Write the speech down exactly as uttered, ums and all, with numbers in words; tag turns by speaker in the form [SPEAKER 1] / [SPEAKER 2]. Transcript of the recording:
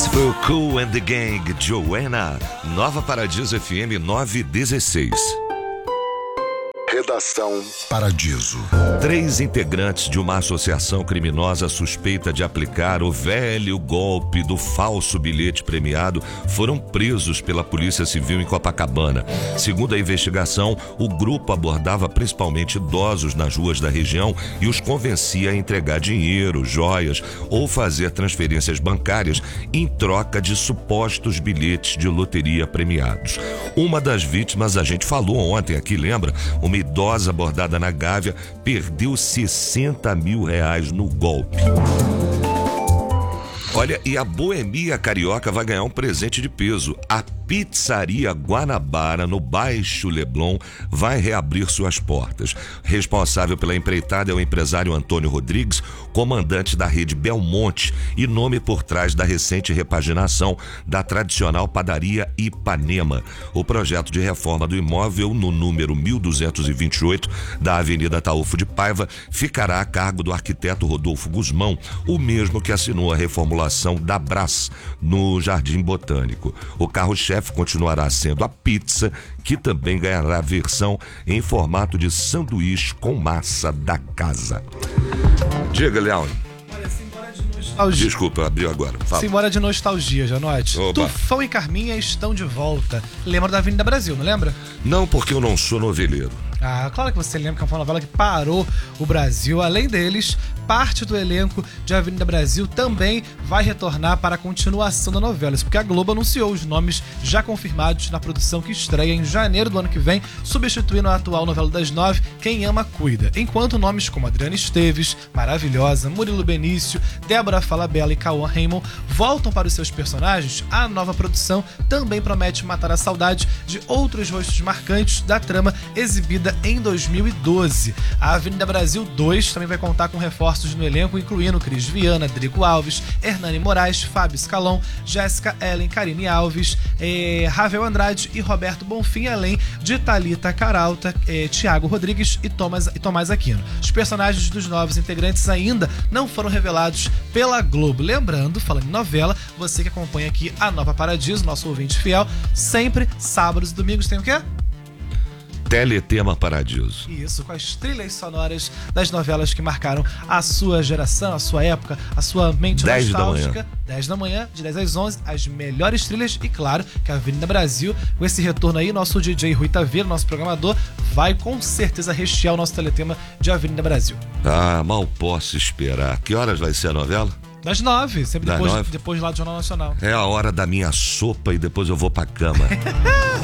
[SPEAKER 1] Esse foi o Kool and the Gang, Joanna, Nova Paradiso F M nove dezesseis.
[SPEAKER 2] Redação Paradiso.
[SPEAKER 1] Três integrantes de uma associação criminosa suspeita de aplicar o velho golpe do falso bilhete premiado foram presos pela Polícia Civil em Copacabana. Segundo a investigação, o grupo abordava principalmente idosos nas ruas da região e os convencia a entregar dinheiro, joias ou fazer transferências bancárias em troca de supostos bilhetes de loteria premiados. Uma das vítimas, a gente falou ontem aqui, lembra? Uma idosa abordada na Gávea perdeu sessenta mil reais no golpe. Olha, e a Boemia Carioca vai ganhar um presente de peso. A Pizzaria Guanabara, no Baixo Leblon, vai reabrir suas portas. Responsável pela empreitada é o empresário Antônio Rodrigues, comandante da rede Belmonte e nome por trás da recente repaginação da tradicional padaria Ipanema. O projeto de reforma do imóvel, no número mil duzentos e vinte e oito da Avenida Ataúfo de Paiva, ficará a cargo do arquiteto Rodolfo Guzmão, o mesmo que assinou a reformulação da Brás, no Jardim Botânico. O carro-chefe continuará sendo a pizza, que também ganhará versão em formato de sanduíche com massa da casa. Diga, Leão. Desculpa, abriu agora. Fala.
[SPEAKER 3] Simbora de nostalgia, Janote.
[SPEAKER 1] Oba.
[SPEAKER 3] Tufão e Carminha estão de volta. Lembra da Avenida Brasil, não lembra?
[SPEAKER 1] Não, porque eu não sou noveleiro.
[SPEAKER 3] Ah, claro que você lembra que foi uma novela que parou o Brasil. Além deles, parte do elenco de Avenida Brasil também vai retornar para a continuação da novela. Isso porque a Globo anunciou os nomes já confirmados na produção que estreia em janeiro do ano que vem, substituindo a atual novela das nove, Quem Ama Cuida. Enquanto nomes como Adriana Esteves, Maravilhosa, Murilo Benício, Débora Falabella e Cauã Raymond voltam para os seus personagens, a nova produção também promete matar a saudade de outros rostos marcantes da trama exibida em dois mil e doze. A Avenida Brasil dois também vai contar com reforços no elenco, incluindo Cris Viana, Drigo Alves, Hernani Moraes, Fábio Scalon, Jéssica Ellen, Karine Alves, eh, Ravel Andrade e Roberto Bonfim, além de Thalita Caralta, eh, Thiago Rodrigues e Tomás, e Tomás Aquino. Os personagens dos novos integrantes ainda não foram revelados pela Globo. Lembrando, falando em novela, você que acompanha aqui a Nova Paradiso, nosso ouvinte fiel, sempre sábados e domingos tem o quê?
[SPEAKER 1] Teletema Paradiso.
[SPEAKER 3] Isso, com as trilhas sonoras das novelas que marcaram a sua geração, a sua época, a sua mente
[SPEAKER 1] dez
[SPEAKER 3] nostálgica.
[SPEAKER 1] da manhã.
[SPEAKER 3] dez da manhã, de dez às onze, as melhores trilhas e, claro, que a Avenida Brasil, com esse retorno aí, nosso D J Rui Taveira, nosso programador, vai com certeza rechear o nosso teletema de Avenida Brasil.
[SPEAKER 1] Ah, mal posso esperar. Que horas vai ser a novela?
[SPEAKER 3] Das nove, sempre
[SPEAKER 1] Das
[SPEAKER 3] depois,
[SPEAKER 1] nove.
[SPEAKER 3] depois lá do Jornal Nacional.
[SPEAKER 1] É a hora da minha sopa e depois eu vou pra cama.